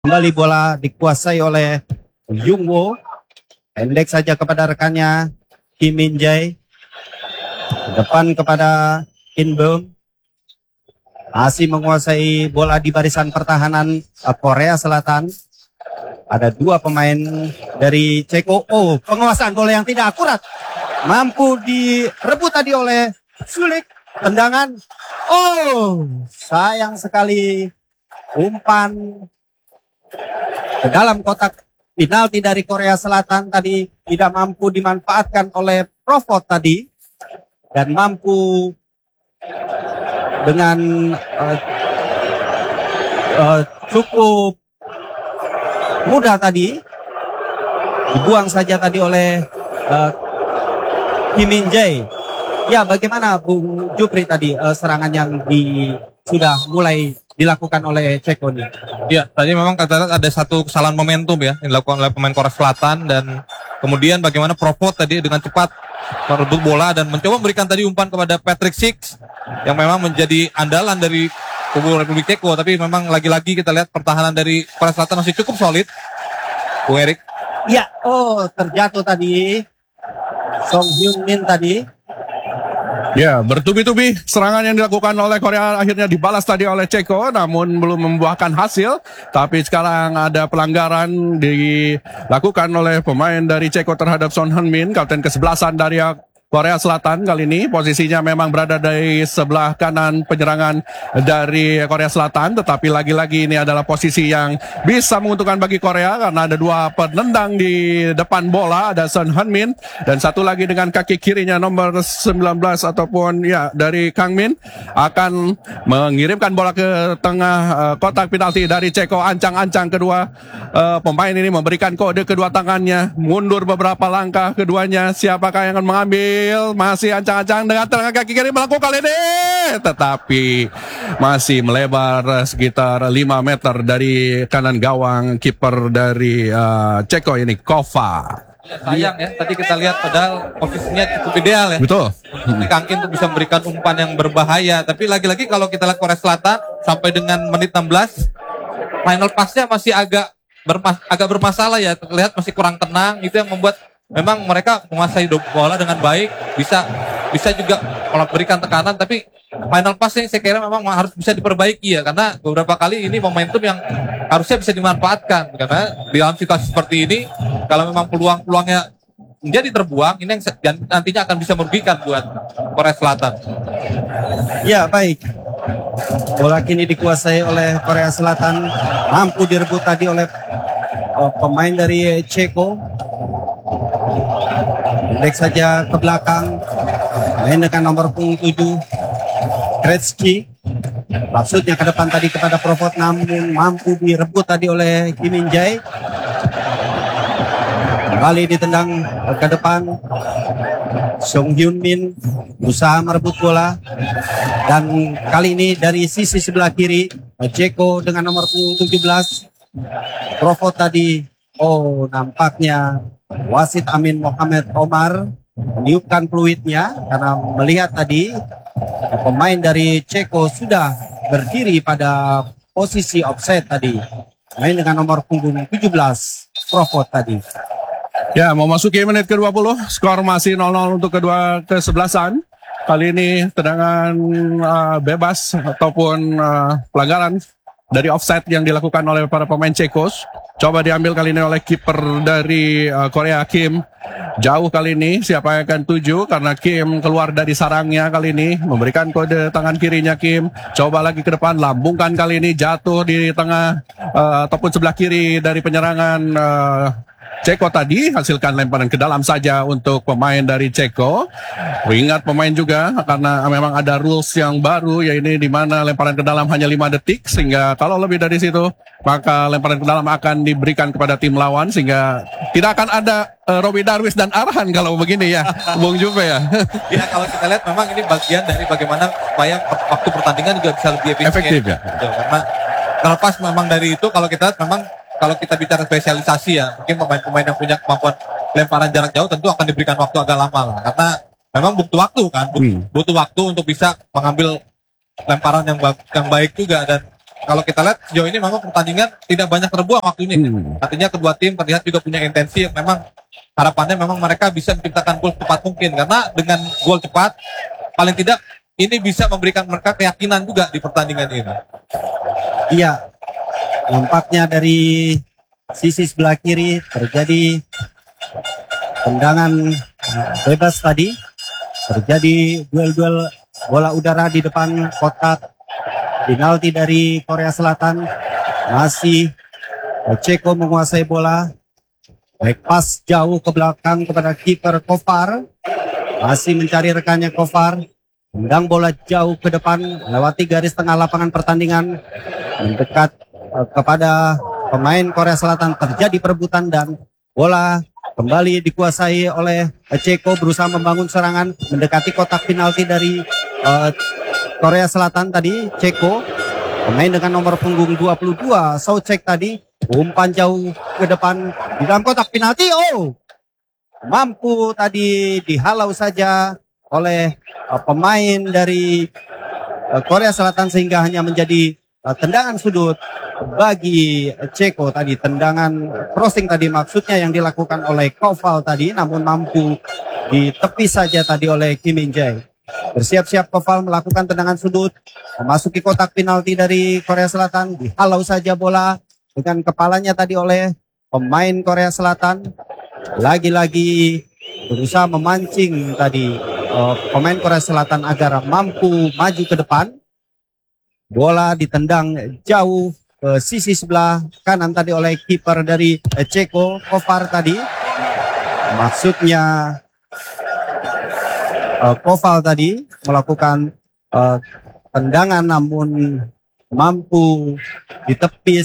Kembali bola dikuasai oleh Jungwo. Pendek saja kepada rekannya Kim Min Jae. Depan kepada Kim Beom. Masih menguasai bola di barisan pertahanan Korea Selatan. Ada dua pemain dari Ceko. Oh, penguasaan bola yang tidak akurat. Mampu direbut tadi oleh Sulik. Tendangan. Oh, sayang sekali. Umpan ke dalam kotak penalti dari Korea Selatan tadi tidak mampu dimanfaatkan oleh Provot tadi, dan mampu dengan cukup mudah tadi dibuang saja tadi oleh Kim Min Jae. Ya, bagaimana Bung Jupri tadi serangan yang sudah mulai dilakukan oleh Ceko nih? Ya, tadi memang ada satu kesalahan momentum ya yang dilakukan oleh pemain Korea Selatan, dan kemudian bagaimana Provot tadi dengan cepat merebut bola dan mencoba memberikan tadi umpan kepada Patrick Six yang memang menjadi andalan dari kubu Republik Ceko. Tapi memang lagi-lagi kita lihat pertahanan dari Korea Selatan masih cukup solid, Bung Erik. Ya, oh terjatuh tadi Song Hyun Min tadi. Ya, bertubi-tubi serangan yang dilakukan oleh Korea akhirnya dibalas tadi oleh Ceko, namun belum membuahkan hasil. Tapi sekarang ada pelanggaran dilakukan oleh pemain dari Ceko terhadap Son Heung-min, kapten ke-11 dari Korea Selatan. Kali ini posisinya memang berada di sebelah kanan penyerangan dari Korea Selatan, tetapi lagi-lagi ini adalah posisi yang bisa menguntungkan bagi Korea karena ada dua penendang di depan bola, ada Son Heung-min dan satu lagi dengan kaki kirinya nomor 19 ataupun ya dari Kang Min akan mengirimkan bola ke tengah kotak penalti dari Ceko. Ancang-ancang kedua pemain ini memberikan kode kedua tangannya, mundur beberapa langkah keduanya. Siapakah yang akan mengambil? Masih ancang-ancang dengan tengah kaki kiri melakukan ini, tetapi masih melebar sekitar 5 meter dari kanan gawang kiper dari Ceko ini, Kova. Sayang ya, tadi kita lihat padahal posisinya cukup ideal ya. Betul. Kang Kim untuk bisa memberikan umpan yang berbahaya. Tapi lagi-lagi kalau kita lihat Korea Selatan sampai dengan menit 16, final pass-nya masih agak bermasalah ya. Terlihat masih kurang tenang, itu yang membuat memang mereka menguasai bola dengan baik, bisa juga memberikan tekanan, tapi final pass-nya saya kira memang harus bisa diperbaiki ya, karena beberapa kali ini momentum yang harusnya bisa dimanfaatkan, karena di dalam situasi seperti ini kalau memang peluang-peluangnya menjadi terbuang, ini yang nantinya akan bisa merugikan buat Korea Selatan. Ya, baik. Bola kini dikuasai oleh Korea Selatan, mampu direbut tadi oleh pemain dari Ceko. Pendek saja ke belakang, main dengan nomor 7 Gretzky. Maksudnya ke depan tadi kepada Provot, namun mampu direbut tadi oleh Kim Min Jae. Kembali ditendang ke depan, Song Hyun Min berusaha merebut bola, dan kali ini dari sisi sebelah kiri Ceko dengan nomor 17 Provot tadi. Oh, nampaknya wasit Amin Mohamed Omar meniupkan peluitnya karena melihat tadi pemain dari Ceko sudah berdiri pada posisi offside tadi. Main dengan nomor punggung 17 Provot tadi. Ya, memasuki menit ke-20, skor masih 0-0 untuk kedua kesebelasan. Kali ini tendangan bebas ataupun pelanggaran dari offside yang dilakukan oleh para pemain Ceko. Coba diambil kali ini oleh kiper dari Korea, Kim. Jauh kali ini, siapa yang akan tuju? Karena Kim keluar dari sarangnya kali ini, memberikan kode tangan kirinya Kim. Coba lagi ke depan, lambungkan kali ini, jatuh di tengah ataupun sebelah kiri dari penyerangan Ceko tadi, hasilkan lemparan ke dalam saja untuk pemain dari Ceko. Ingat pemain juga karena memang ada rules yang baru, yaitu di mana lemparan ke dalam hanya 5 detik, sehingga kalau lebih dari situ maka lemparan ke dalam akan diberikan kepada tim lawan, sehingga tidak akan ada Robi Darwis dan Arhan kalau begini ya, Bung Juve ya. Ya, kalau kita lihat memang ini bagian dari bagaimana supaya waktu pertandingan juga bisa lebih efektif ya. Karena terlepas memang dari itu, kalau kita lihat memang kalau kita bicara spesialisasi ya, mungkin pemain-pemain yang punya kemampuan lemparan jarak jauh tentu akan diberikan waktu agak lama lah. Karena memang butuh waktu kan, butuh waktu untuk bisa mengambil lemparan yang baik juga. Dan kalau kita lihat sejauh ini memang pertandingan tidak banyak terbuang waktu ini. Artinya kedua tim terlihat juga punya intensi yang memang harapannya memang mereka bisa menciptakan gol cepat mungkin, karena dengan gol cepat paling tidak ini bisa memberikan mereka keyakinan juga di pertandingan ini. Iya, nampaknya dari sisi sebelah kiri terjadi tendangan bebas tadi, terjadi duel-duel bola udara di depan kotak penalti dari Korea Selatan. Masih Ceko menguasai bola, baik pas jauh ke belakang kepada kiper Kofar, masih mencari rekannya Kofar, tendang bola jauh ke depan melewati garis tengah lapangan pertandingan, mendekat kepada pemain Korea Selatan. Terjadi perebutan dan bola kembali dikuasai oleh Ceko, berusaha membangun serangan mendekati kotak penalti dari Korea Selatan tadi. Ceko, pemain dengan nomor punggung 22, Soucek tadi, umpan jauh ke depan di dalam kotak penalti. Oh, mampu tadi dihalau saja oleh pemain dari Korea Selatan sehingga hanya menjadi tendangan sudut bagi Ceko tadi. Tendangan crossing tadi maksudnya yang dilakukan oleh Koval tadi, namun mampu ditepis saja tadi oleh Kim Min Jae. Bersiap-siap Koval melakukan tendangan sudut memasuki kotak penalti dari Korea Selatan. Dihalau saja bola dengan kepalanya tadi oleh pemain Korea Selatan. Lagi-lagi berusaha memancing tadi pemain Korea Selatan agar mampu maju ke depan. Bola ditendang jauh ke sisi sebelah kanan tadi oleh kiper dari Ceko, Kovar tadi. Maksudnya Koval tadi melakukan tendangan namun mampu ditepis